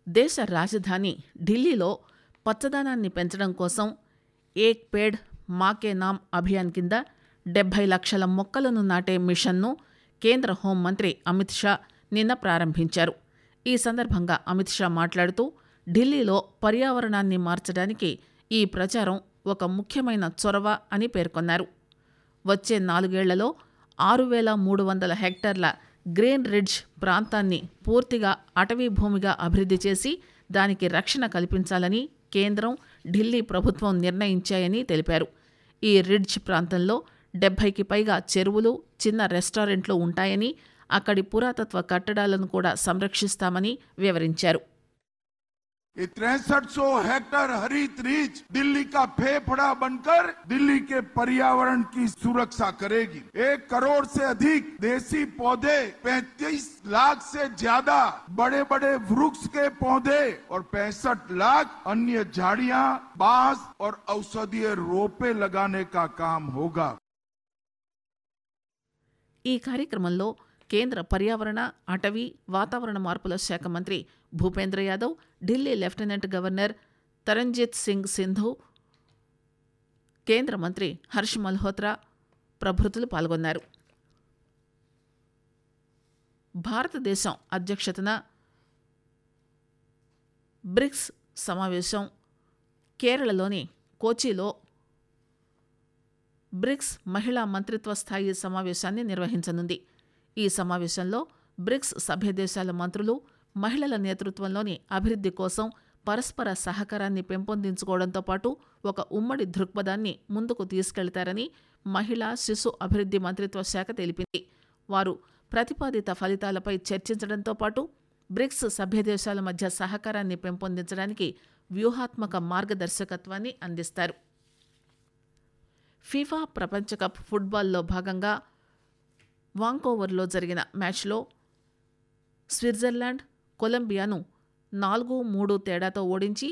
దేశ రాజధాని ఢిల్లీలో పచ్చదనాన్ని పెంచడం కోసం ఏక్ పేడ్ మాకే నామ్ అభియాన్ కింద 70 లక్షల మొక్కలను నాటే మిషన్ను కేంద్ర హోంమంత్రి అమిత్ షా నిన్న ప్రారంభించారు. ఈ సందర్భంగా అమిత్ షా మాట్లాడుతూ ఢిల్లీలో పర్యావరణాన్ని మార్చడానికి ఈ ప్రచారం ఒక ముఖ్యమైన చొరవ అని పేర్కొన్నారు. వచ్చే 4 ఏళ్లలో 6,300 హెక్టార్ల గ్రీన్ రిడ్జ్ ప్రాంతాన్ని పూర్తిగా అటవీ భూమిగా అభివృద్ధి చేసి దానికి రక్షణ కల్పించాలని కేంద్రం, ఢిల్లీ ప్రభుత్వం నిర్ణయించాయని తెలిపారు. ఈ రిడ్జ్ ప్రాంతంలో 70కి పైగా చెరువులు, చిన్న రెస్టారెంట్లు ఉంటాయని, అక్కడి పురాతత్వ కట్టడాలను కూడా సంరక్షిస్తామని వివరించారు. ये 6300 हेक्टेयर हरित रीच दिल्ली का फेफड़ा बनकर दिल्ली के पर्यावरण की सुरक्षा करेगी। 1 करोड़ से अधिक देसी पौधे, 35 लाख से ज्यादा बड़े बड़े वृक्ष के पौधे और 65 लाख अन्य झाड़ियां, बांस और औषधीय रोपे लगाने का काम होगा. ఈ కార్యక్రమంలో కేంద్ర పర్యావరణ, అటవీ, వాతావరణ మార్పుల శాఖ మంత్రి భూపేంద్ర యాదవ్, ఢిల్లీ లెఫ్టినెంట్ గవర్నర్ తరంజిత్ సింగ్ సింధు, కేంద్ర మంత్రి హర్ష్ మల్హోత్రా ప్రభృతులు పాల్గొన్నారు. భారతదేశం అధ్యక్షతన బ్రిక్స్ సమావేశం కేరళలోని కోచిలో బ్రిక్స్ మహిళా మంత్రిత్వ స్థాయి సమావేశాన్ని నిర్వహించనుంది. ఈ సమావేశంలో బ్రిక్స్ సభ్యదేశాల మంత్రులు మహిళల నేతృత్వంలోని అభివృద్ధి కోసం పరస్పర సహకారాన్ని పెంపొందించుకోవడంతో పాటు ఒక ఉమ్మడి దృక్పథాన్ని ముందుకు తీసుకెళ్తారని మహిళా శిశు అభివృద్ధి మంత్రిత్వ శాఖ తెలిపింది. వారు ప్రతిపాదిత ఫలితాలపై చర్చించడంతో పాటు బ్రిక్స్ సభ్యదేశాల మధ్య సహకారాన్ని పెంపొందించడానికి వ్యూహాత్మక మార్గదర్శకత్వాన్ని అందిస్తారు. ఫీఫా ప్రపంచ కప్ ఫుట్బాల్లో భాగంగా వాంకోవర్లో జరిగిన మ్యాచ్లో స్విట్జర్లాండ్ కొలంబియాను 4-3 తేడాతో ఓడించి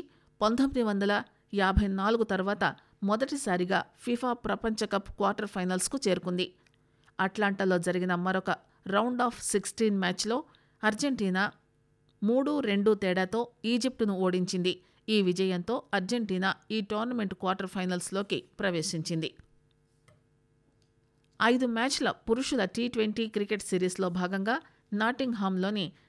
1954 తర్వాత మొదటిసారిగా ఫీఫా ప్రపంచ కప్ క్వార్టర్ ఫైనల్స్కు చేరుకుంది. అట్లాంటాలో జరిగిన మరొక రౌండ్ ఆఫ్ 16 మ్యాచ్లో అర్జెంటీనా 3-2 తేడాతో ఈజిప్టును ఓడించింది. ఈ విజయంతో అర్జెంటీనా ఈ టోర్నమెంట్ క్వార్టర్ ఫైనల్స్లోకి ప్రవేశించింది. 5 మ్యాచ్ల పురుషుల T20 క్రికెట్ సిరీస్లో భాగంగా నాటింగ్హామ్లోని